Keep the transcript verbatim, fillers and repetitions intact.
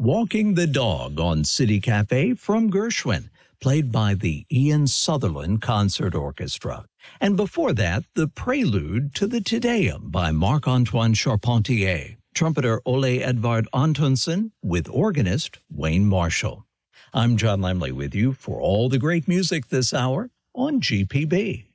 Walking the Dog on City Cafe from Gershwin, played by the Ian Sutherland Concert Orchestra. And before that, the prelude to the Te Deum by Marc-Antoine Charpentier, trumpeter Ole Edvard Antonsen, with organist Wayne Marshall. I'm John Lemley with you for all the great music this hour on G P B.